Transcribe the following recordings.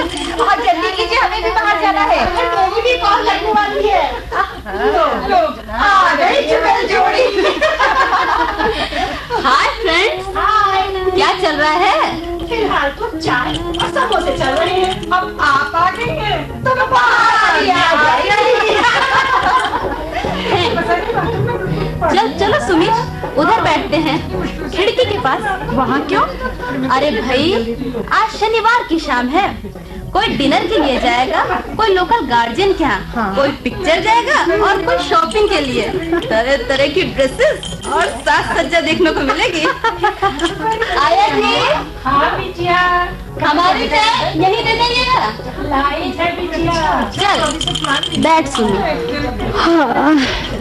बहुत जल्दी कीजिए, हमें भी बाहर जाना है। मेरी भी कॉल लगने वाली है। आ गई जुगल जोड़ी। हाय फ्रेंड्स, क्या चल रहा है? फिलहाल तो चाय और समोसे चल रहे हैं। अब आप आ गई हैं तो बाहर आ जाएगी। चलो सुमित, उधर बैठते हैं खिड़की के पास। वहाँ क्यों? अरे भाई, आज शनिवार की शाम है। कोई डिनर के लिए जाएगा, कोई लोकल गार्जियन के यहाँ, कोई पिक्चर जाएगा और कोई शॉपिंग के लिए। तरह तरह की ड्रेसेस और साज सज्जा देखने को मिलेगी। आया जी? हाँ बिटिया, हमारी चाय यही दे देंगे। लाई है बिटिया। चल बैठ सुमित। हाँ।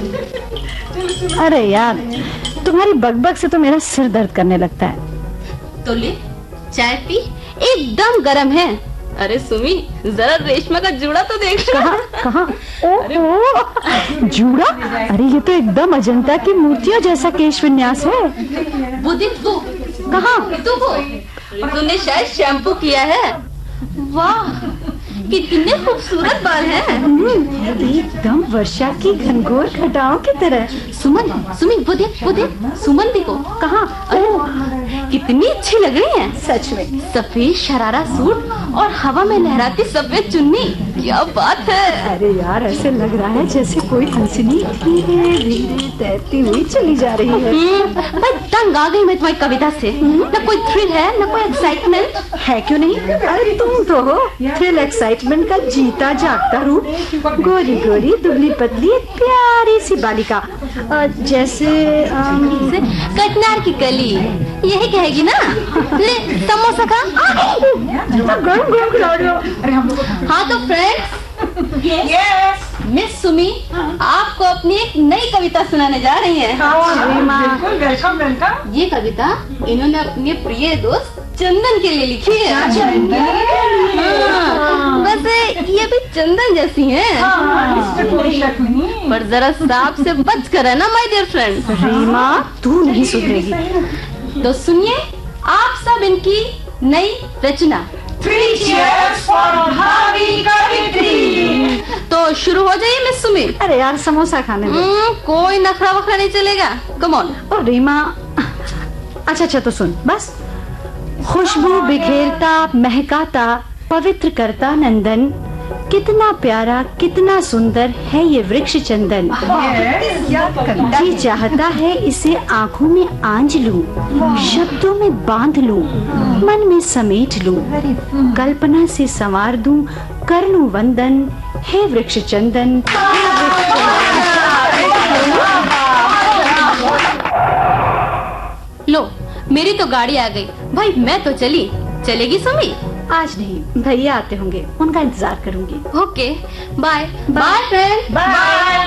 अरे यार, तुम्हारी बकबक से तो मेरा सिर दर्द करने लगता है। तो ले चाय पी, एकदम गर्म है। अरे सुमी, जरा रेशमा का जूड़ा तो देख। कहाँ? ओह, जूड़ा? अरे ये तो एकदम अजंता की मूर्तियों जैसा केश विन्यास है। वो देख, वो कहाँ? तूने शायद शैम्पू किया है। वाह, कितने खूबसूरत बाल हैं। एकदम वर्षा की घनघोर घटाओं की तरह। सुमन, वो देख, सुमन देखो। कहाँ? कितनी अच्छी लग रही है सच में। सफेद शरारा सूट और हवा में लहराती सफेद चुन्नी, क्या बात है। अरे यार, ऐसे लग रहा है जैसे कोई हंसनी धीरे धीरे तैरती हुई चली जा रही है। भाई तंग आ गई मैं तुम्हारी कविता से। न कोई थ्रिल है, न कोई एक्साइटमेंट है। क्यों नहीं? अरे तुम तो हो थ्रिल एक्साइटमेंट का जीता जागता रूप। गोरी गोरी दुबली पतली एक प्यारी सी बालिका, जैसे कटनार की कली, यही कहेगी ना। ले समोसा खा। गरम गरम खिला रहे हो। हाँ तो फ्रेंड्स, मिस सुमी आपको अपनी एक नई कविता सुनाने जा रही है। बिल्कुल, वेलकम वेलकम। ये कविता इन्होंने अपने प्रिय दोस्त चंदन के लिए लिखी है। वैसे ये भी चंदन जैसी हैं, पर जरा सांप से बच कर रहना माय डियर फ्रेंड। रीमा, तू नहीं सुधरेगी। तो सुनिए आप सब इनकी नई रचना। 3 cheers for भावी कवित्री। तो शुरू हो जाइए मिस सुमी। अरे यार, समोसा खाने दो। कोई नखरा वखरा नहीं चलेगा। Come on. ओ रीमा, अच्छा तो सुन बस। खुशबू बिखेरता महकाता पवित्र करता नंदन, कितना प्यारा कितना सुंदर है ये वृक्ष चंदन। जी चाहता है इसे आँखों में आंज लूं, शब्दों में बांध लूं, मन में समेट लूं, कल्पना से संवार दूं, कर लूं वंदन, हे वृक्ष चंदन। लो मेरी तो गाड़ी आ गई भाई, मैं तो चली। चलेगी सुमी? आज नहीं, भैया आते होंगे, उनका इंतजार करूंगी। Okay, bye bye friend. Bye.